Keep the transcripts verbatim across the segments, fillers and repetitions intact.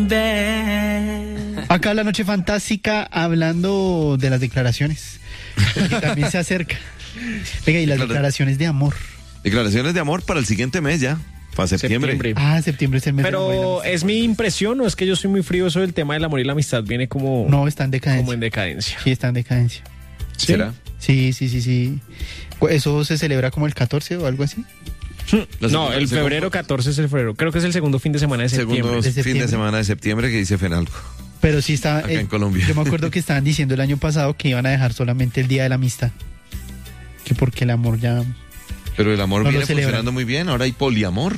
Acá la noche fantástica hablando de las declaraciones, porque también se acerca. Venga, y las Declara- declaraciones de amor. Declaraciones de amor para el siguiente mes ya, para septiembre. Septiembre. Ah, septiembre es el mes del amor y la Pero amistad. es mi impresión, o es que yo soy muy frío, eso del tema del amor y la amistad viene como, No, está en decadencia. como en decadencia. Sí, está en decadencia. ¿Sí? ¿Será? Sí, sí, sí, sí. ¿Eso se celebra como el catorce o algo así? La No, segunda- el segundo- catorce catorce es el febrero. Creo que es el segundo fin de semana de septiembre. Segundo ¿De fin de septiembre? semana de septiembre que dice Fenalco. Pero sí está... Acá en Colombia. Yo me acuerdo que estaban diciendo el año pasado que iban a dejar solamente el Día de la Amistad. Que porque el amor ya... Pero el amor No lo viene celebran. funcionando muy bien, ahora hay poliamor.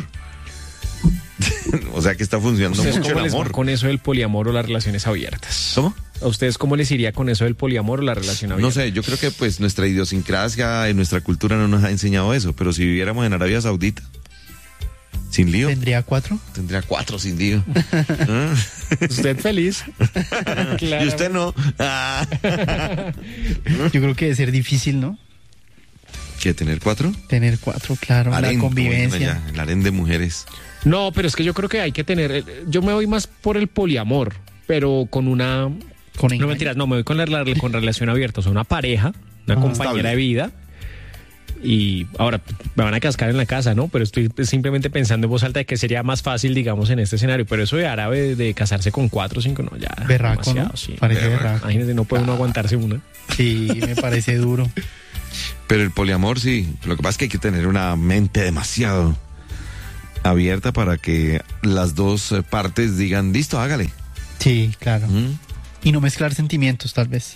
O sea que está funcionando ¿Ustedes mucho cómo el les va amor. con eso del poliamor o las relaciones abiertas? ¿Cómo? ¿A ustedes cómo les iría con eso del poliamor o la relación abierta? No sé, yo creo que pues nuestra idiosincrasia y nuestra cultura no nos ha enseñado eso, pero si viviéramos en Arabia Saudita, sin lío, ¿Tendría cuatro? tendría cuatro sin lío. ¿Ah? ¿Usted feliz? Y usted no. Ah. Yo creo que debe ser difícil, ¿no? ¿Qué, tener cuatro? Tener cuatro, claro. Harén, la como dicen convivencia. allá, el harén de mujeres. No, pero es que yo creo que hay que tener... eh, Yo me voy más por el poliamor, pero con una... Con No engaño. mentiras, no, me voy con la, la- con relación abierta. O sea, una pareja, una Ah. compañera Estable. de vida. Y ahora me van a cascar en la casa, ¿no? Pero estoy simplemente pensando en voz alta de que sería más fácil, digamos, en este escenario. Pero eso de árabe, de casarse con cuatro o cinco, no, ya. Berraco, demasiado, ¿no? sí. Parece Berraco. berraco. Imagínate, no puede uno aguantarse una. Sí, me parece duro. Pero el poliamor sí, lo que pasa es que hay que tener una mente demasiado abierta para que las dos eh, partes digan, listo, hágale. Sí, claro. ¿Mm? Y no mezclar sentimientos, tal vez.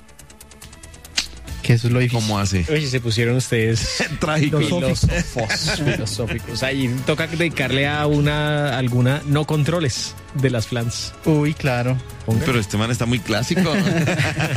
Que eso es lo difícil. ¿Cómo hace? Oye, se pusieron ustedes Trágico. filósofos, filosóficos. Ahí toca dedicarle a una alguna no controles de las flans. Uy, claro. Ponga. Pero este man está muy clásico.